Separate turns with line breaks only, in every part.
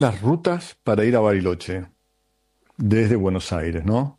Las rutas para ir a Bariloche desde Buenos Aires, ¿no?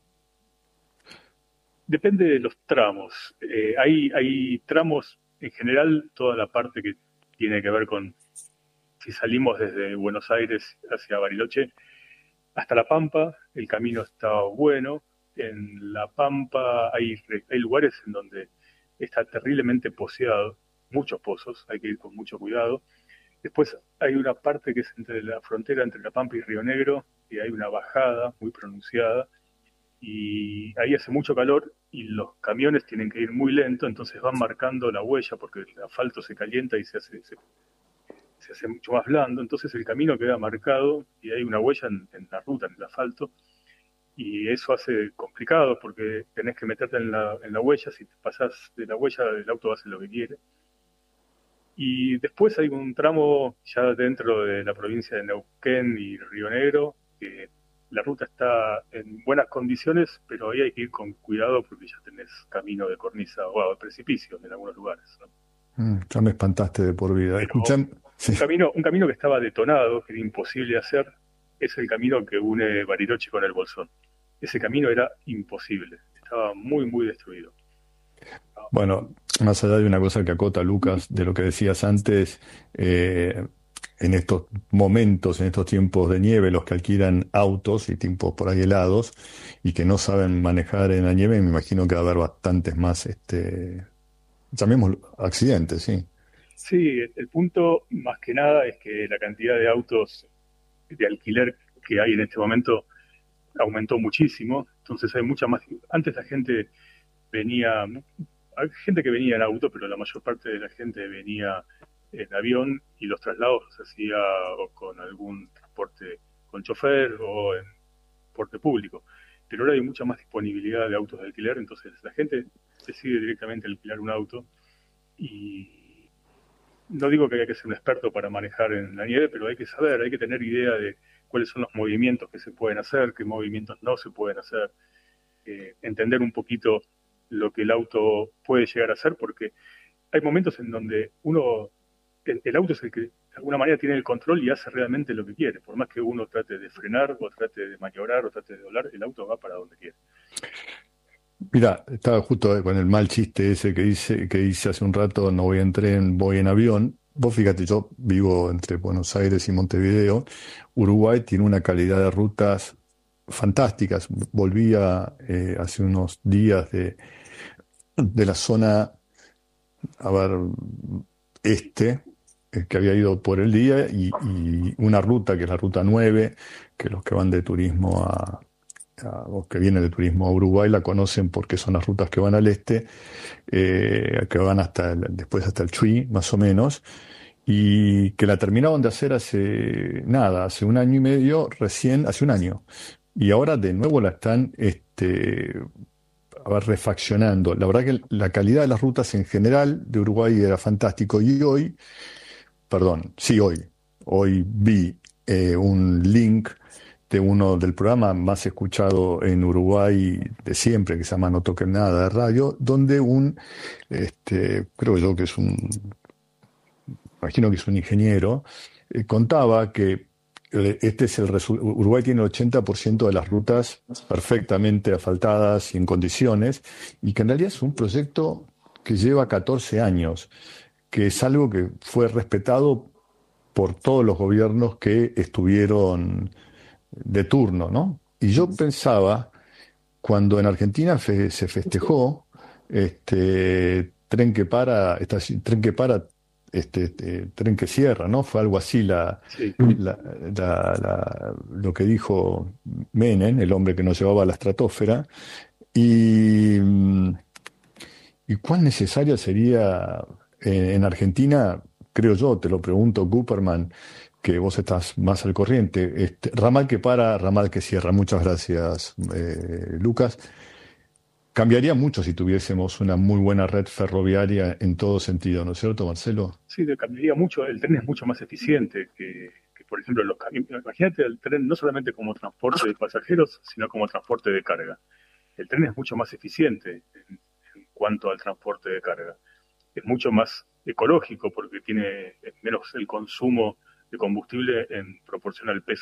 Depende de los tramos. Hay tramos, en general, toda la parte que tiene que ver con si salimos desde Buenos Aires hacia Bariloche hasta La Pampa, el camino está bueno. En La Pampa hay lugares en donde está terriblemente poceado, muchos pozos, hay que ir con mucho cuidado. Después hay una parte que es entre la frontera entre La Pampa y Río Negro, y hay una bajada muy pronunciada, y ahí hace mucho calor y los camiones tienen que ir muy lento, entonces van marcando la huella porque el asfalto se calienta y se hace mucho más blando, entonces el camino queda marcado y hay una huella en la ruta, en el asfalto, y eso hace complicado porque tenés que meterte en la huella, si te pasás de la huella el auto va a hacer lo que quiere. Y después hay un tramo ya dentro de la provincia de Neuquén y Río Negro, que la ruta está en buenas condiciones, pero ahí hay que ir con cuidado porque ya tenés camino de cornisa o de precipicio en algunos lugares, ¿no?
Ya me espantaste de por vida.
Pero
Escuchan, sí.
un camino que estaba detonado, que era imposible hacer, es el camino que une Bariloche con el Bolsón. Ese camino era imposible, estaba muy, muy destruido.
Bueno, más allá de una cosa que acota Lucas, de lo que decías antes, eh, en estos momentos, en estos tiempos de nieve, los que alquilan autos y tiempos por ahí helados y que no saben manejar en la nieve, me imagino que va a haber bastantes más, llamémoslo accidentes, sí.
Sí, el punto más que nada es que la cantidad de autos de alquiler que hay en este momento aumentó muchísimo, entonces hay mucha más. Antes la gente venía, hay gente que venía en auto, pero la mayor parte de la gente venía en avión y los traslados los hacía o con algún transporte con chofer o en transporte público. Pero ahora hay mucha más disponibilidad de autos de alquiler, entonces la gente decide directamente alquilar un auto y no digo que haya que ser un experto para manejar en la nieve, pero hay que saber, hay que tener idea de cuáles son los movimientos que se pueden hacer, qué movimientos no se pueden hacer, entender un poquito lo que el auto puede llegar a hacer, porque hay momentos en donde el auto es el que de alguna manera tiene el control y hace realmente lo que quiere. Por más que uno trate de frenar o trate de maniobrar o trate de doblar, el auto va para donde quiere.
Mira, estaba justo con el mal chiste ese que dice hace un rato, no voy en tren, voy en avión. Vos fíjate, yo vivo entre Buenos Aires y Montevideo. Uruguay tiene una calidad de rutas fantásticas. Volvía hace unos días de la zona, a ver, este, que había ido por el día, y una ruta que es la ruta 9, que los que van de turismo o que vienen de turismo a Uruguay la conocen porque son las rutas que van al este, que van después hasta el Chuy, más o menos, y que la terminaron de hacer hace nada, hace un año y medio, recién, hace un año. Y ahora de nuevo la están a ver, refaccionando. La verdad que la calidad de las rutas en general de Uruguay era fantástico. Y hoy, perdón, sí, hoy vi un link de uno del programa más escuchado en Uruguay de siempre, que se llama No Toquen Nada de Radio, donde creo yo que es imagino que es un ingeniero, contaba que Uruguay tiene el 80% de las rutas perfectamente asfaltadas y en condiciones, y que en realidad es un proyecto que lleva 14 años, que es algo que fue respetado por todos los gobiernos que estuvieron de turno, ¿no? Y yo pensaba, cuando en Argentina se festejó, tren que para, tren que cierra, ¿no? Fue algo así
Sí,
lo que dijo Menem, el hombre que nos llevaba a la estratosfera, y, mm, y cuán necesaria sería en Argentina, creo yo, te lo pregunto, Cooperman, que vos estás más al corriente, ramal que para, ramal que cierra. Muchas gracias, Lucas. Cambiaría mucho si tuviésemos una muy buena red ferroviaria en todo sentido, ¿no es cierto, Marcelo?
sí, cambiaría mucho. El tren es mucho más eficiente por ejemplo, imagínate el tren no solamente como transporte de pasajeros, sino como transporte de carga. El tren es mucho más eficiente en cuanto al transporte de carga. Es mucho más ecológico porque tiene menos el consumo de combustible en proporción al peso